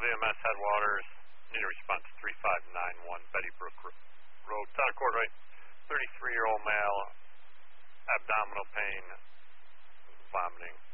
VMS Headwaters. Need a response 3591 Betty Brook Road. Town Court right. 33-year-old male. Abdominal pain. Vomiting.